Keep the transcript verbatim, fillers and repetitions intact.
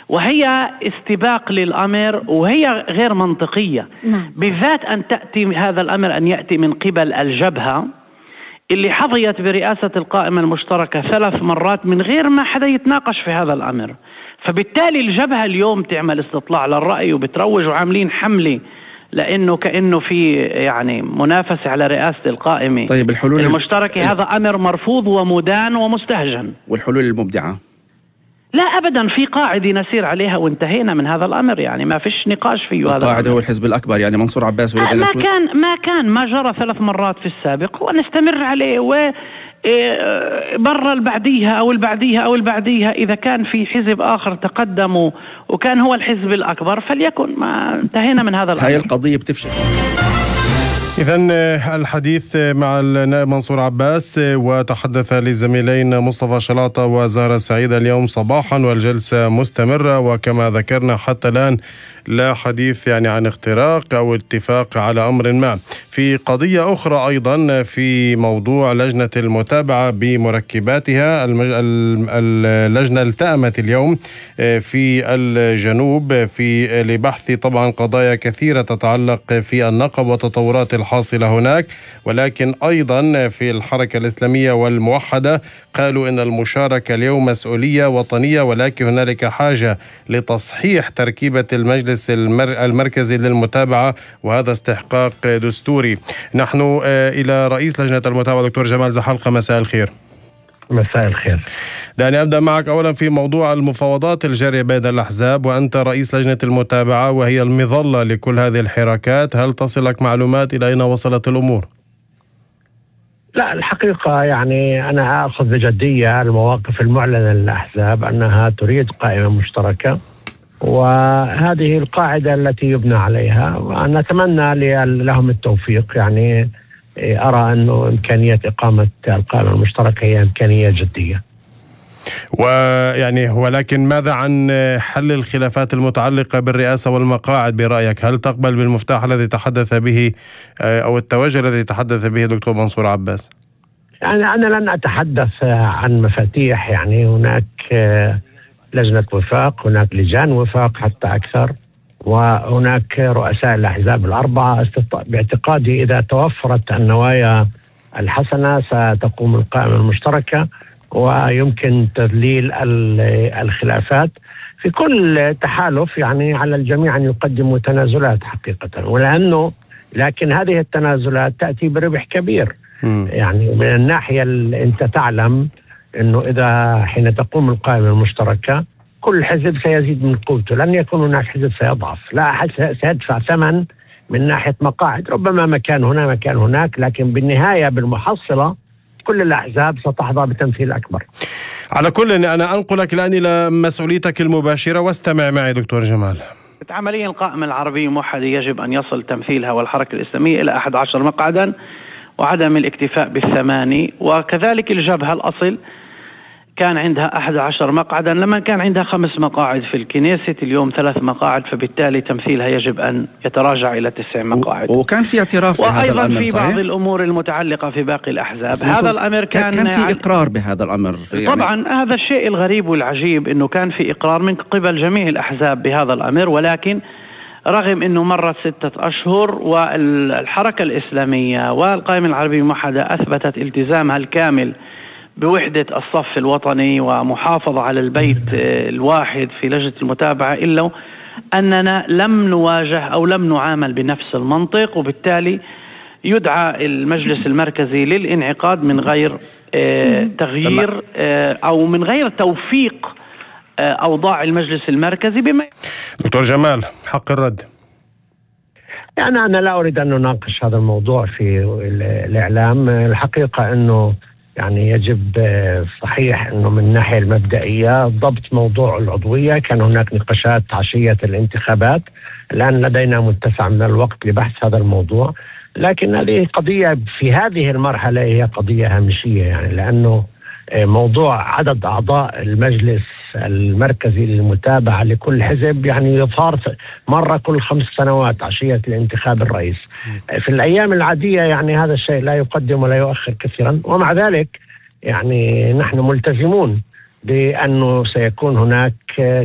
وهي استباق للأمر وهي غير منطقية. نعم. بالذات أن تأتي هذا الأمر أن يأتي من قبل الجبهة اللي حظيت برئاسة القائمة المشتركة ثلاث مرات من غير ما حدا يتناقش في هذا الأمر. فبالتالي الجبهة اليوم تعمل استطلاع للرأي وبتروج وعاملين حملة لأنه كأنه في يعني منافسة على رئاسة القائمة طيب الحلول المشتركة ال... هذا أمر مرفوض ومدان ومستهجن. والحلول المبدعة؟ لا أبدا، في قاعدة نسير عليها وانتهينا من هذا الأمر، يعني ما فيش نقاش فيه. هذا القاعدة هو الحزب الأكبر، يعني منصور عباس ما يكون... كان ما كان ما جرى ثلاث مرات في السابق ونستمر عليه، و برا البعديها أو البعديها أو البعديها إذا كان في حزب آخر تقدم وكان هو الحزب الأكبر فليكن، ما انتهينا من هذا الأمر. هاي القضية بتفشل. إذن الحديث مع النائب منصور عباس، وتحدث للزميلين مصطفى شلاطة وزهرة سعيد اليوم صباحا، والجلسة مستمرة، وكما ذكرنا حتى الآن لا حديث يعني عن اختراق أو اتفاق على أمر ما. في قضية أخرى أيضا في موضوع لجنة المتابعة بمركباتها، اللجنة التأمت اليوم في الجنوب في لبحث طبعا قضايا كثيرة تتعلق في النقب وتطورات الحاصلة هناك، ولكن أيضا في الحركة الإسلامية والموحدة قالوا إن المشاركة اليوم مسؤولية وطنية، ولكن هنالك حاجة لتصحيح تركيبة المجلس المركزي للمتابعة، وهذا استحقاق دستوري. نحن إلى رئيس لجنة المتابعة دكتور جمال زحلقة، مساء الخير. مساء الخير. دعني أبدأ معك أولا في موضوع المفاوضات الجارية بين الأحزاب، وأنت رئيس لجنة المتابعة وهي المظلة لكل هذه الحراكات، هل تصلك معلومات إلى أين وصلت الأمور؟ لا الحقيقة يعني أنا أخذ بجدية المواقف المعلنة للأحزاب أنها تريد قائمة مشتركة، وهذه القاعدة التي يبنى عليها، ونتمنى لهم التوفيق. يعني أرى أنه إمكانية إقامة القائمة المشتركة هي إمكانية جدية. ويعني ولكن ماذا عن حل الخلافات المتعلقة بالرئاسة والمقاعد برأيك؟ هل تقبل بالمفتاح الذي تحدث به أو التوجه الذي تحدث به دكتور منصور عباس؟ يعني أنا لن أتحدث عن مفاتيح، يعني هناك لجنة وفاق، هناك لجان وفاق حتى أكثر، وهناك رؤساء الأحزاب الأربعة. باعتقادي إذا توفرت النوايا الحسنة ستقوم القائمة المشتركة، ويمكن تذليل الخلافات في كل تحالف. يعني على الجميع أن يقدموا تنازلات حقيقة، ولأنه لكن هذه التنازلات تأتي بربح كبير. م. يعني من الناحية اللي أنت تعلم أنه إذا حين تقوم القائمة المشتركة كل حزب سيزيد من قوته، لن يكون هناك حزب سيضعف، لا أحد سيدفع ثمن من ناحية مقاعد، ربما مكان هنا مكان هناك، لكن بالنهاية بالمحصلة كل الأحزاب ستحظى بتمثيل أكبر. على كل أنا أنقلك الآن إلى مسؤوليتك المباشرة، واستمع معي دكتور جمال. عمليا القائمة العربية الموحدة يجب أن يصل تمثيلها والحركة الإسلامية إلى أحد عشر مقعدا، وعدم الاكتفاء بالثماني. وكذلك الجبهة الأصل كان عندها أحد عشر مقعدا لما كان عندها خمس مقاعد في الكنيسة، اليوم ثلاث مقاعد، فبالتالي تمثيلها يجب أن يتراجع إلى تسع مقاعد. وكان في اعتراف بهذا الأمر، وأيضا في بعض صحيح؟ الأمور المتعلقة في باقي الأحزاب. هذا الأمر كان كان في إقرار بهذا الأمر يعني طبعا. هذا الشيء الغريب والعجيب أنه كان في إقرار من قبل جميع الأحزاب بهذا الأمر، ولكن رغم أنه مرت ستة أشهر والحركة الإسلامية والقائمة العربية الموحدة أثبتت التزامها الكامل بوحدة الصف الوطني ومحافظة على البيت الواحد في لجنة المتابعة، إلا أننا لم نواجه أو لم نعامل بنفس المنطق، وبالتالي يدعى المجلس المركزي للانعقاد من غير تغيير أو من غير توفيق أوضاع المجلس المركزي. بما دكتور جمال حق الرد. يعني أنا لا أريد أن نناقش هذا الموضوع في الإعلام. الحقيقة أنه يعني يجب صحيح أنه من الناحية المبدئية ضبط موضوع العضوية. كان هناك نقاشات عشية الانتخابات، الآن لدينا متسع من الوقت لبحث هذا الموضوع، لكن هذه قضية في هذه المرحلة هي قضية هامشية، يعني لأنه موضوع عدد أعضاء المجلس المركزي للمتابعة لكل حزب يعني يظهر مرة كل خمس سنوات عشية الانتخاب الرئيس. في الأيام العادية يعني هذا الشيء لا يقدم ولا يؤخر كثيرا، ومع ذلك يعني نحن ملتزمون بأنه سيكون هناك